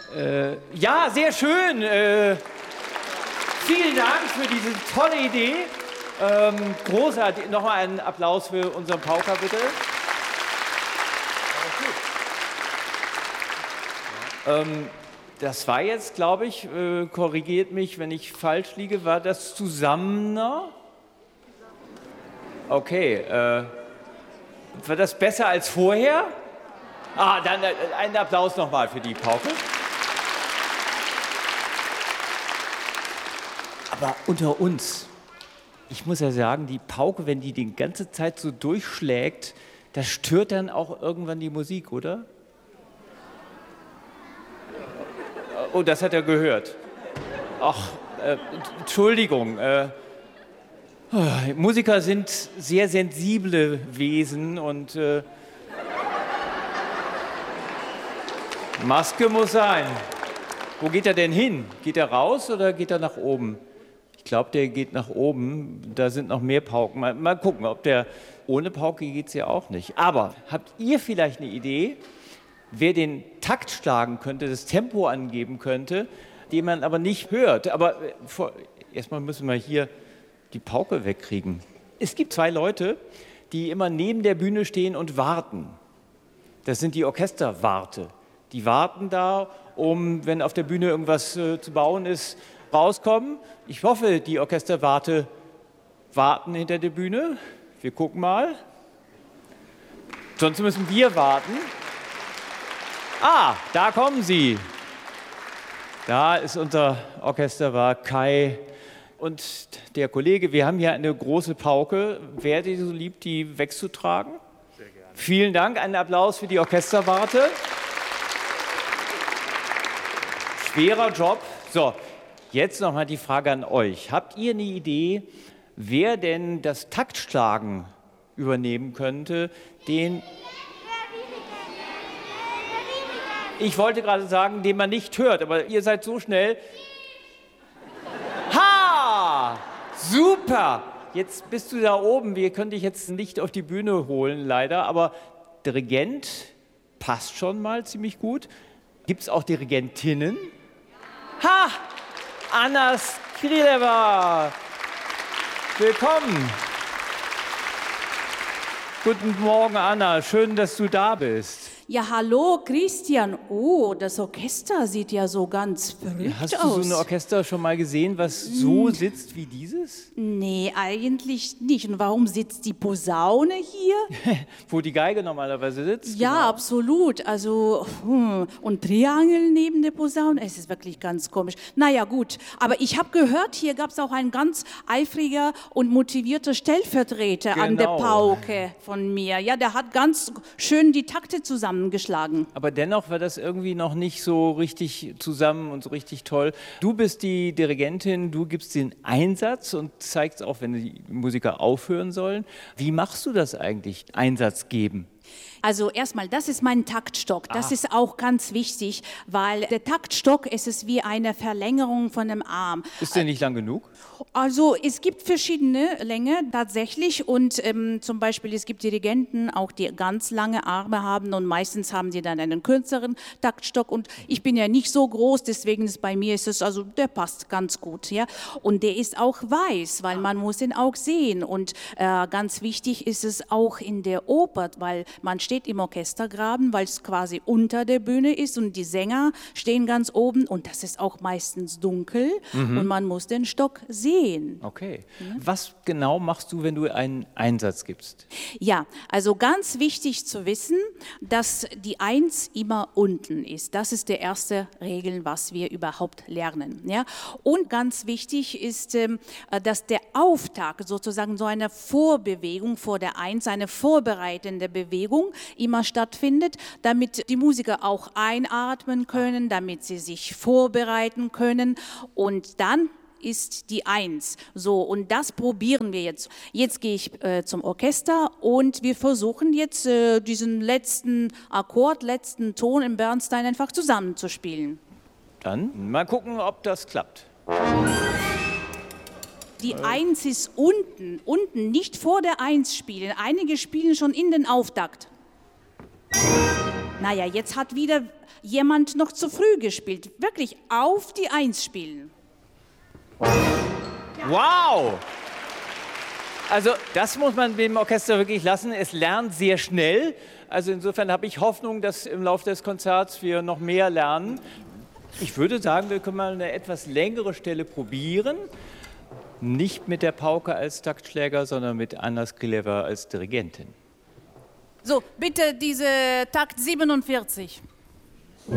Ja, sehr schön. Vielen Dank für diese tolle Idee. Großartig. Nochmal einen Applaus für unseren Pauker, bitte. Das war jetzt, glaube ich, korrigiert mich, wenn ich falsch liege, war das Zusammener? Okay. War das besser als vorher? Dann einen Applaus nochmal für die Pauke. Aber unter uns, ich muss ja sagen, die Pauke, wenn die ganze Zeit so durchschlägt, das stört dann auch irgendwann die Musik, oder? Oh, das hat er gehört. Ach, Entschuldigung. Musiker sind sehr sensible Wesen und Maske muss sein. Wo geht er denn hin? Geht er raus oder geht er nach oben? Ich glaube, der geht nach oben. Da sind noch mehr Pauken. Mal gucken, ob der ohne Pauke geht es ja auch nicht. Aber habt ihr vielleicht eine Idee, wer den Takt schlagen könnte, das Tempo angeben könnte, den man aber nicht hört? Aber erstmal müssen wir hier die Pauke wegkriegen. Es gibt 2 Leute, die immer neben der Bühne stehen und warten. Das sind die Orchesterwarte. Die warten da, wenn auf der Bühne irgendwas zu bauen ist, rauskommen. Ich hoffe, die Orchesterwarte warten hinter der Bühne. Wir gucken mal. Sonst müssen wir warten. Da kommen sie. Da ist unser Orchesterwart Kai und der Kollege. Wir haben hier eine große Pauke. Wäre dir so lieb, die wegzutragen? Sehr gerne. Vielen Dank. Einen Applaus für die Orchesterwarte. Schwerer Job. So, jetzt nochmal die Frage an euch. Habt ihr eine Idee, wer denn das Taktschlagen übernehmen könnte, ich wollte gerade sagen, den man nicht hört, aber ihr seid so schnell. Ha! Super! Jetzt bist du da oben. Wir können dich jetzt nicht auf die Bühne holen, leider, aber Dirigent passt schon mal ziemlich gut. Gibt es auch Dirigentinnen? Ha! Anna Skrileva! Willkommen! Guten Morgen, Anna. Schön, dass du da bist. Ja, hallo Christian. Oh, das Orchester sieht ja so ganz verrückt aus. Hast du so ein Orchester schon mal gesehen, was so sitzt wie dieses? Nee, eigentlich nicht. Und warum sitzt die Posaune hier? Wo die Geige normalerweise sitzt? Ja, genau. Absolut. Also, und Triangel neben der Posaune. Es ist wirklich ganz komisch. Naja, gut. Aber ich habe gehört, hier gab es auch ein ganz eifriger und motivierter Stellvertreter an der Pauke von mir. Ja, der hat ganz schön die Takte zusammengeschlagen. Aber dennoch war das irgendwie noch nicht so richtig zusammen und so richtig toll. Du bist die Dirigentin, du gibst den Einsatz und zeigst auch, wenn die Musiker aufhören sollen. Wie machst du das eigentlich, Einsatz geben? Also erstmal, das ist mein Taktstock. Das ist auch ganz wichtig, weil der Taktstock ist wie eine Verlängerung von dem Arm. Ist der nicht lang genug? Also es gibt verschiedene Längen tatsächlich und zum Beispiel es gibt Dirigenten, auch die ganz lange Arme haben und meistens haben die dann einen kürzeren Taktstock und ich bin ja nicht so groß, deswegen ist bei mir also der passt ganz gut, ja. Und der ist auch weiß, weil man muss ihn auch sehen und ganz wichtig ist es auch in der Oper, weil man steht im Orchestergraben, weil es quasi unter der Bühne ist und die Sänger stehen ganz oben und das ist auch meistens dunkel und man muss den Stock sehen. Okay. Ja. Was genau machst du, wenn du einen Einsatz gibst? Ja, also ganz wichtig zu wissen, dass die Eins immer unten ist. Das ist der erste Regel, was wir überhaupt lernen. Ja? Und ganz wichtig ist, dass der Auftakt sozusagen so eine Vorbewegung vor der Eins, eine vorbereitende Bewegung immer stattfindet, damit die Musiker auch einatmen können, damit sie sich vorbereiten können und dann ist die Eins. So, und das probieren wir jetzt. Jetzt gehe ich zum Orchester und wir versuchen jetzt diesen letzten Akkord, letzten Ton im Bernstein einfach zusammenzuspielen. Dann mal gucken, ob das klappt. Die Eins ist unten, nicht vor der Eins spielen. Einige spielen schon in den Auftakt. Naja, jetzt hat wieder jemand noch zu früh gespielt. Wirklich auf die 1 spielen. Wow! Also das muss man dem Orchester wirklich lassen. Es lernt sehr schnell. Also insofern habe ich Hoffnung, dass im Laufe des Konzerts wir noch mehr lernen. Ich würde sagen, wir können mal eine etwas längere Stelle probieren. Nicht mit der Pauke als Taktschläger, sondern mit Anna Skrileва als Dirigentin. So, bitte diese Takt 47.